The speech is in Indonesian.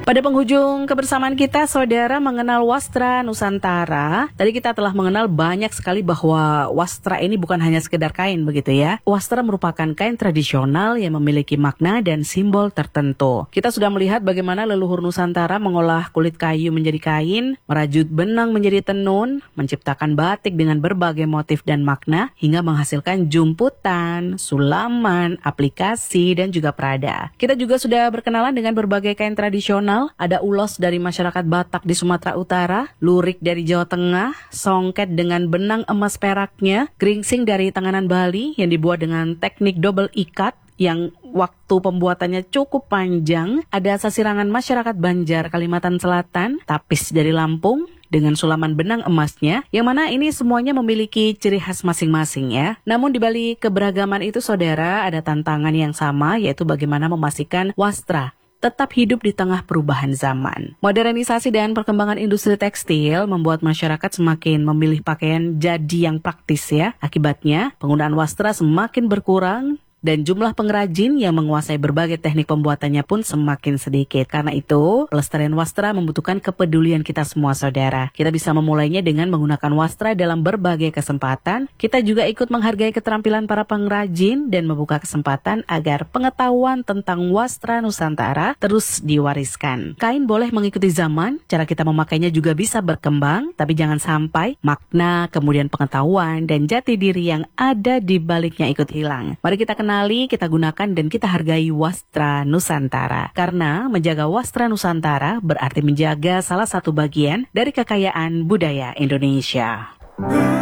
Pada penghujung kebersamaan kita, saudara, mengenal Wastra Nusantara. Tadi kita telah mengenal banyak sekali bahwa wastra ini bukan hanya sekedar kain begitu ya. Wastra merupakan kain tradisional yang memiliki makna dan simbol tertentu. Kita sudah melihat bagaimana leluhur Nusantara mengolah kulit kayu menjadi kain, merajut benang menjadi tenun, menciptakan batik dengan berbagai motif dan makna, hingga menghasilkan jumputan, sulaman, aplikasi, dan juga perada. Kita juga sudah berkenalan dengan berbagai kain tradisional. Ada ulos dari masyarakat Batak di Sumatera Utara, lurik dari Jawa Tengah, songket dengan benang emas peraknya, geringsing dari Tenganan Bali yang dibuat dengan teknik double ikat yang waktu pembuatannya cukup panjang. Ada sasirangan masyarakat Banjar Kalimantan Selatan, tapis dari Lampung dengan sulaman benang emasnya, yang mana ini semuanya memiliki ciri khas masing-masing ya. Namun di balik keberagaman itu, saudara, ada tantangan yang sama, yaitu bagaimana memastikan wastra tetap hidup di tengah perubahan zaman. Modernisasi dan perkembangan industri tekstil membuat masyarakat semakin memilih pakaian jadi yang praktis ya. Akibatnya, penggunaan wastra semakin berkurang dan jumlah pengrajin yang menguasai berbagai teknik pembuatannya pun semakin sedikit. Karena itu, pelestarian wastra membutuhkan kepedulian kita semua, saudara. Kita bisa memulainya dengan menggunakan wastra dalam berbagai kesempatan. Kita juga ikut menghargai keterampilan para pengrajin dan membuka kesempatan agar pengetahuan tentang wastra Nusantara terus diwariskan. Kain boleh mengikuti zaman, cara kita memakainya juga bisa berkembang, tapi jangan sampai makna, kemudian pengetahuan, dan jati diri yang ada di baliknya ikut hilang. Mari kita kenali, kita gunakan, dan kita hargai wastra Nusantara. Karena menjaga wastra Nusantara berarti menjaga salah satu bagian dari kekayaan budaya Indonesia.